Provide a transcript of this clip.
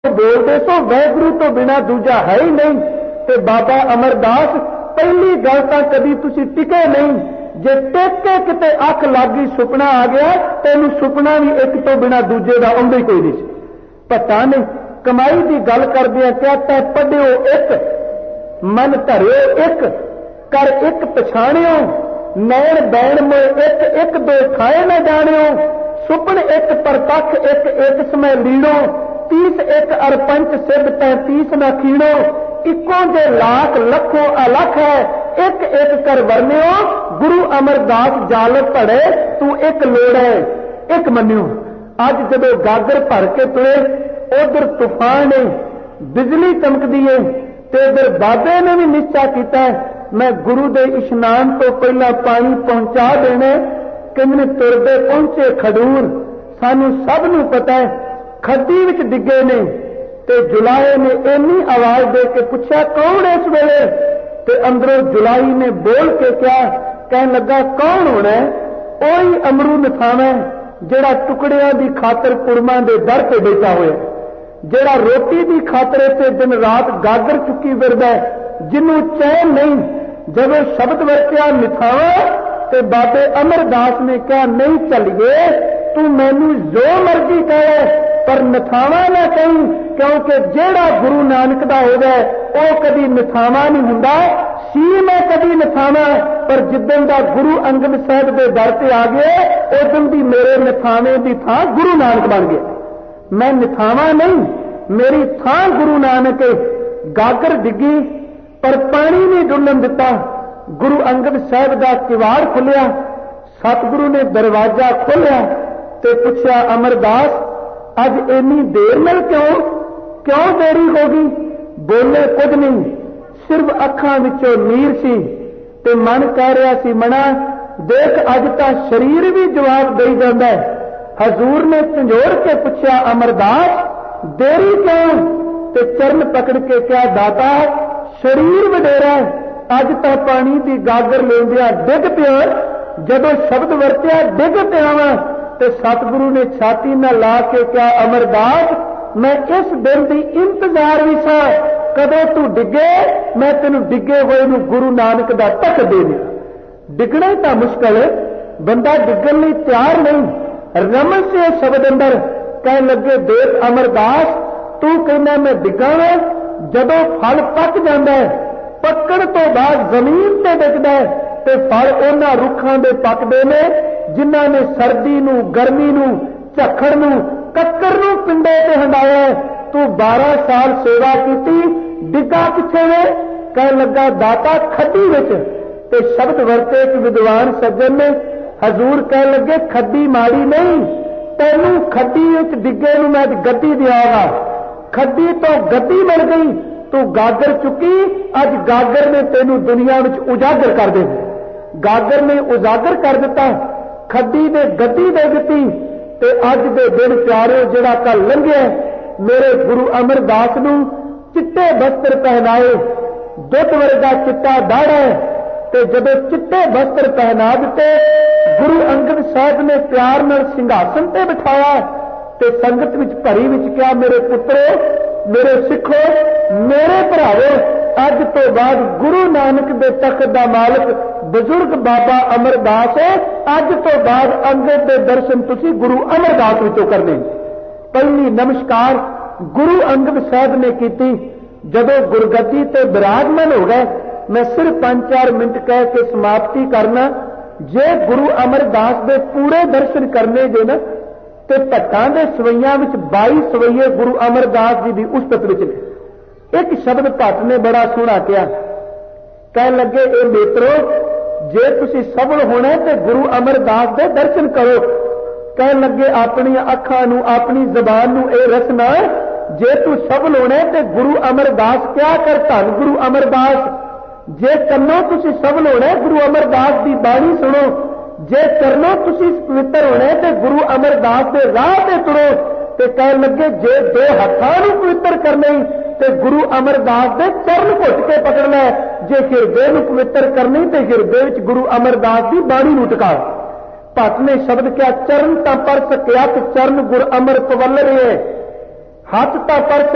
बोलते तो वाहगुरू तो बिना दूजा है ही नहीं। ते बाबा अमरदास पहली गल तां कदी तुसी टिके नहीं, जे टिक के किते अख लग गई सुपना आ गया तैनूं सुपना भी एक तो बिना दूजे का आउंदा ही कोई नहीं। पता नहीं कमाई की गल करदे कहता पढ़ियो एक, मन धरियो एक, कर एक पछाणियो, नैण बैण में एक, एक दो खाए न जाणियो, सुपन एक परतख एक, एक समय लीणो, 30 एक अरपंच सिद्ध 35 न खीणो, इको जे लाख लखों अलख है, एक एक कर वर्ण्यो, गुरु अमरदास जाल पड़े तू एक लोड़ है एक मन्यो। अज जदों गागर भर के तुरे उधर तूफान है, बिजली चमकदी है, ते उधर बाबे ने भी निश्चय किया मैं गुरु दे इशनान तो पहला पानी पहुंचा देने। किन्ने तुरदे पहुंचे खडूर, सानू सब नू पता है खड्डी विच डिगे ने। ते जुलाहे ने इन्नी आवाज दे के पूछा कौन इस वेले, ते अंदरों जुलाई ने बोल के क्या कहन लगा कौन होना है? ओही अमरू नथावा जेड़ा टुकड़ियां दी खातर कुड़मां दे दर ते बैठा होया, जेड़ा रोटी दी खातर ते दिन रात गागर चुकी फिरदा है, जिन्नू चैन नहीं। जब शब्द वरत्या निथावा ते बाबे अमरदास ने कहा नहीं चलिए तू मैनू जो मर्जी कहे पर नथावा ना कहीं, क्योंकि जेड़ा गुरु नानक दा हो जाए वह कभी नथावा नहीं हुंदा। सी मैं कभी नथावा, पर जिदन दा गुरु अंगद साहब दे दर ते आ गए उदन दी मेरे नथावे दी थां गुरु नानक बन गए। मैं नथावा नहीं, मेरी थां गुरु नानक है। गागर डिगी पर पानी नहीं डुलन दिता। गुरु अंगद साहब का किवाड़ खुलिया, सतगुरु ने दरवाजा खोलिया ते पूछा अमरदास अज इन्नी देर में क्यों देरी हो गई? बोले कुछ नहीं, सिर्फ अखां विचों नीर सी ते मन कह रहा सी मना देख अज तां शरीर भी जवाब दे जांदा है। हजूर ने झंझोड़ के पूछा अमरदास देरी क्यों? ते चरण पकड़ के क्या दाता शरीर वडेरा अज तां पानी की गागर लेंदिया डिग पिया। जदों शब्द वरत्या डिग पिया वा ते सतगुरु ने छाती न ला के क्या अमरदास मैं इस दिन की इंतजार भी सा, कदों तू डिगे मैं तेनू डिगे हुए नू गुरु नानक दा तक दे दिया। डिगना तो मुश्किल है, बंदा डिगन लई तैयार नहीं। रमन से शब्द अंदर कह लगे देख अमरदास तू कहना मैं डिगा वा, जदों फल पक जाता है पकड़ तो बाद जमीन ते डिगदा है ते फल उन्हां रुखां दे पकदे ने जिन्हां ने सर्दी नू गर्मी नू झक्खड़ नू कक्कर नू पिंडे ते हंडाया। तू 12 साल सेवा की डिगा किथे वे? कह लगा दाता खड्डी विच। ते शब्द वरते एक विद्वान सज्जन ने हजूर कह लगे खड्डी माड़ी नहीं, तैनू खड्डी विच डिगे नू मैं गद्दी दियागा। खड्डी तो गद्दी मिल गई, तू गागर चुकी, अज गागर ने तेनू दुनिया विच उजागर कर दे। गागर ने उजागर कर दिता, खड्डी ने गद्दी दे दी। ते अज दे दिन प्यारे जिहड़ा कल लंघिया मेरे गुरु अमरदास नू चिट्टे वस्त्र पहनाए, दुध वर्गा चिट्टा दाड़ा है। ते जब चिट्टे वस्त्र पहना दिते गुरु अंगद साहब ने प्यार नाल सिंघासन ते बिठाया ते संगत विच भरी विच क्या मेरे पुत्रो मेरे सिखो मेरे भरावो अज तो बाद गुरु नानक दे तख्त दा मालिक बुजुर्ग बाबा अमरदास है। अज तो बाद अंगद दे दर्शन तुसी गुरु अमरदास विचों करने। पहली नमस्कार गुरु अंगद साहब ने की। जदों गुरगद्दी ते विराजमान हो गए मैं सिर्फ 5-4 मिनट कह के समाप्ति करना। जे गुरु अमरदास दे पूरे दर्शन करने जे ना ते भट्टां दे सवैयां विच 22 सवैये गुरु अमरदास जी की उस्तत विच ने। एक शब्द भट्ट ने बड़ा सोहना कहा, कह लगे ए मित्रो जे तुसी सबल होना ते गुरु अमरदास दे दर्शन करो। कह लगे अपनी अखां नू अपनी जबान नू ए रसना जे तू सबल होना ते गुरु अमरदास क्या कर धन गुरु अमरदास। जे कन्नों तुसी सबल होना गुरु अमरदास की बाणी सुनो, जे चरणों तुसी पवित्र होना ते गुरु अमरदास के राह ते तुरो। ते कह लगे जे 2 हत्थां नू पवित्र करने ते गुरु अमरदास के चरण घुट के पकड़ना, जे हिरदे नू पवित्र करनी ते हिरदे विच गुरु अमरदास की बाणी नू टिकाओ। भट्ट ने शब्द क्या चरण तां पर सकिया ते चरण गुर अमर पवल रहे, हथ तां पर